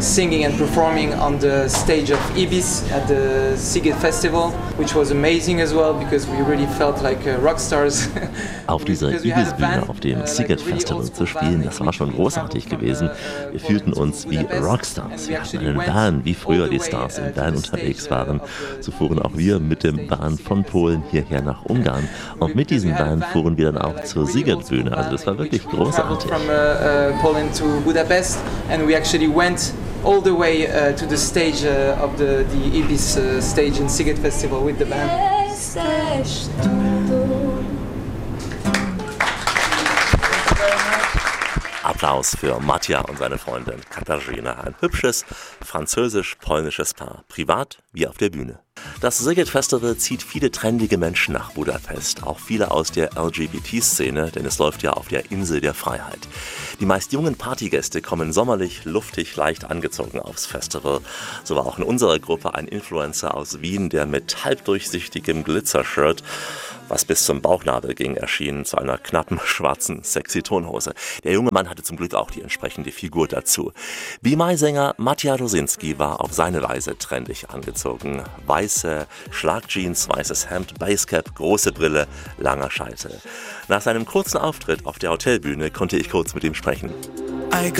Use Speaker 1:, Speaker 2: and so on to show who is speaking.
Speaker 1: singing and performing on the stage of Ibis at the Sziget Festival, which was amazing as well because we really felt like rock stars.
Speaker 2: Auf dieser Ibis-Bühne, auf dem Sziget Festival zu spielen, das war schon großartig gewesen. Wir fühlten uns wie Rockstars. Wir hatten einen Van, wie früher die Stars im Van unterwegs waren. So fuhren auch wir mit dem Van von Polen hierher nach Ungarn. Und mit diesem Van fuhren wir dann auch zur Sziget-Bühne. Also das war wirklich großartig.
Speaker 1: From Poland to Budapest, and we actually went all the way to the stage of the Ibis stage in Sziget Festival with the band.
Speaker 2: Applaus für Mattia und seine Freundin Katarzyna. Ein hübsches französisch-polnisches Paar, privat wie auf der Bühne. Das Sziget Festival zieht viele trendige Menschen nach Budapest, auch viele aus der LGBT-Szene, denn es läuft ja auf der Insel der Freiheit. Die meist jungen Partygäste kommen sommerlich, luftig, leicht angezogen aufs Festival. So war auch in unserer Gruppe ein Influencer aus Wien, der mit halbdurchsichtigem Glitzershirt, was bis zum Bauchnabel ging, erschien, zu einer knappen, schwarzen, sexy Tonhose. Der junge Mann hatte zum Glück auch die entsprechende Figur dazu. Be My-Sänger Mattia Rosinski war auf seine Weise trendig angezogen. Weiße Schlagjeans, weißes Hemd, Basecap, große Brille, langer Scheitel. Nach seinem kurzen Auftritt auf der Hotelbühne konnte ich kurz mit ihm sprechen.